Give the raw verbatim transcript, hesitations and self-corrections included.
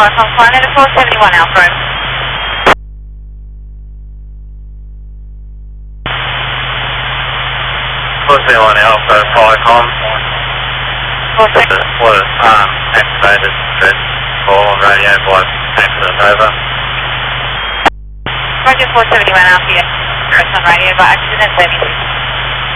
Telecom flying at four seventy-one Alpha. four seventy-one Alpha, Telecom. four seventy. What is um, activated stress call on radio voice accident over. Roger four seventy-one Alpha, yes. Press on radio by accident, seventy-six.